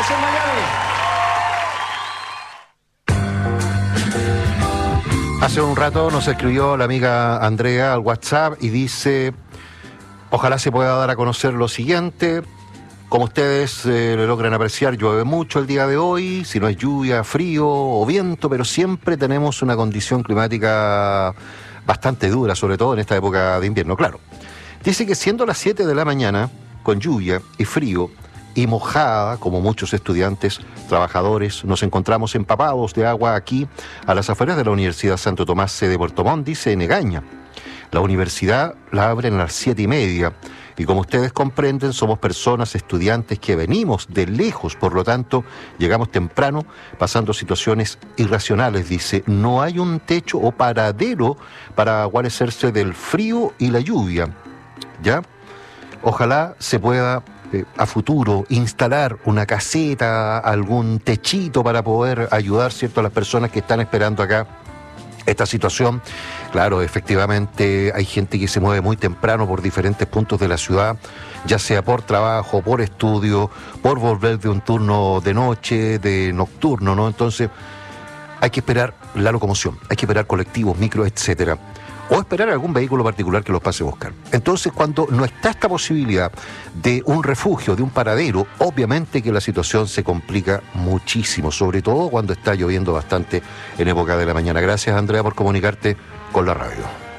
Gracias, Miami. Hace un rato nos escribió la amiga Andrea al WhatsApp y dice: ojalá se pueda dar a conocer lo siguiente. Como ustedes lo logran apreciar, llueve mucho el día de hoy, si no es lluvia, frío o viento, pero siempre tenemos una condición climática bastante dura, sobre todo en esta época de invierno, claro. Dice que siendo las 7 de la mañana, con lluvia y frío y mojada, como muchos estudiantes, trabajadores, nos encontramos empapados de agua aquí, a las afueras de la Universidad Santo Tomás de Puerto Montt, dice Egaña. La universidad la abren a las 7:30 y como ustedes comprenden, somos personas, estudiantes que venimos de lejos, por lo tanto, llegamos temprano, pasando situaciones irracionales, dice. No hay un techo o paradero para guarecerse del frío y la lluvia, ¿ya? Ojalá se pueda a futuro instalar una caseta, algún techito para poder ayudar, ¿cierto?, a las personas que están esperando acá esta situación. Claro, efectivamente hay gente que se mueve muy temprano por diferentes puntos de la ciudad, ya sea por trabajo, por estudio, por volver de un turno de noche, de nocturno, ¿no? Entonces hay que esperar la locomoción, hay que esperar colectivos, micros, etcétera, o esperar algún vehículo particular que los pase a buscar. Entonces, cuando no está esta posibilidad de un refugio, de un paradero, obviamente que la situación se complica muchísimo, sobre todo cuando está lloviendo bastante en época de la mañana. Gracias, Andrea, por comunicarte con la radio.